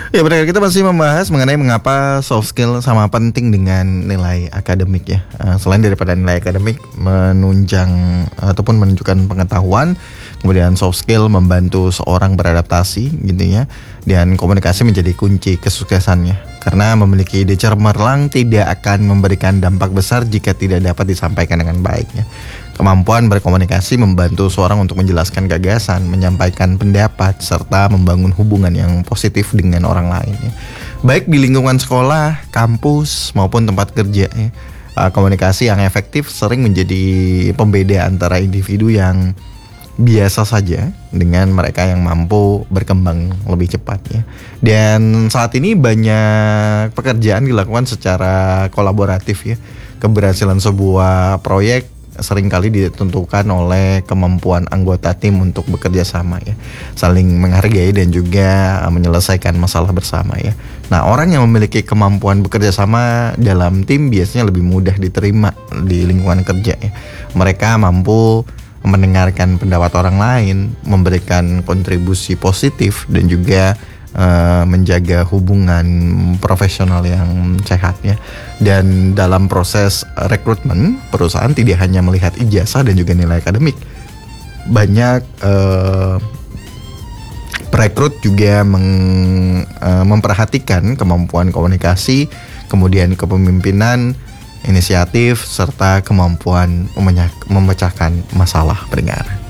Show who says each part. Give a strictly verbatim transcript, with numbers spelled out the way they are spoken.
Speaker 1: Ya benar, kita masih membahas mengenai mengapa soft skill sama penting dengan nilai akademik ya. Uh, selain daripada nilai akademik menunjang ataupun menunjukkan pengetahuan, kemudian soft skill membantu seorang beradaptasi gitu ya. Dan komunikasi menjadi kunci kesuksesannya. Karena memiliki ide cemerlang tidak akan memberikan dampak besar jika tidak dapat disampaikan dengan baik ya. Kemampuan berkomunikasi membantu seorang untuk menjelaskan gagasan, menyampaikan pendapat, serta membangun hubungan yang positif dengan orang lain ya. Baik di lingkungan sekolah, kampus, maupun tempat kerja ya. Komunikasi yang efektif sering menjadi pembeda antara individu yang biasa saja dengan mereka yang mampu berkembang lebih cepat ya. Dan saat ini banyak pekerjaan dilakukan secara kolaboratif ya. Keberhasilan sebuah proyek seringkali ditentukan oleh kemampuan anggota tim untuk bekerja sama ya, saling menghargai dan juga menyelesaikan masalah bersama ya. Nah, orang yang memiliki kemampuan bekerja sama dalam tim biasanya lebih mudah diterima di lingkungan kerja ya. Mereka mampu mendengarkan pendapat orang lain, memberikan kontribusi positif dan juga Uh, menjaga hubungan profesional yang sehat ya. Dan dalam proses rekrutmen, perusahaan tidak hanya melihat ijazah dan juga nilai akademik. Banyak uh, perekrut juga meng, uh, memperhatikan kemampuan komunikasi, kemudian kepemimpinan, inisiatif, serta kemampuan memecahkan masalah pendengar.